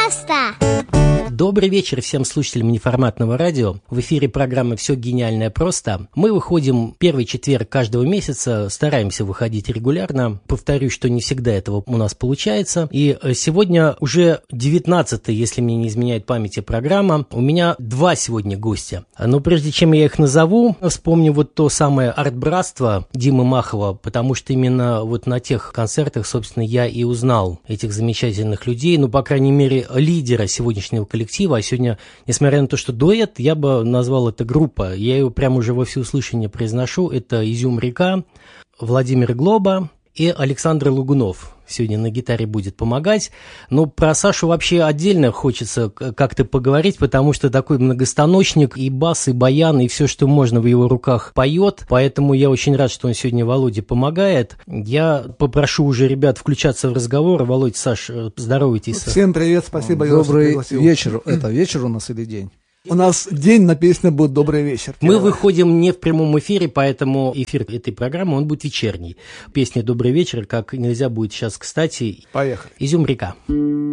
просто! Добрый вечер всем слушателям неформатного радио. В эфире программа «Все гениальное просто». Мы выходим первый четверг каждого месяца, стараемся выходить регулярно. Повторюсь, что не всегда этого у нас получается. И сегодня уже 19-я, если мне не изменяет памяти, программа. У меня два сегодня гостя. Но прежде чем я их назову, вспомню вот то самое арт-братство Димы Махова, потому что именно вот на тех концертах, собственно, я и узнал этих замечательных людей, ну, по крайней мере, лидера сегодняшнего коллектива. А сегодня, несмотря на то, что дуэт, я бы назвал это группа. Я ее прямо уже во всеуслышание произношу. Это Изюм-река, Владимир Глоба и Александр Лугунов. Сегодня на гитаре будет помогать. Но про Сашу вообще отдельно хочется как-то поговорить, потому что такой многостаночник, и бас, и баян, и все, что можно в его руках поет. Поэтому я очень рад, что он сегодня Володе помогает. Я попрошу уже ребят включаться в разговор. Володь, Саш, здоровайтесь. Всем привет, спасибо. Добрый вечер. Это вечер у нас или день? У нас день на песне будет «Добрый вечер». Мы выходим не в прямом эфире, поэтому эфир этой программы, он будет вечерний. Песня «Добрый вечер» как нельзя будет сейчас кстати. Поехали. Изюм-река.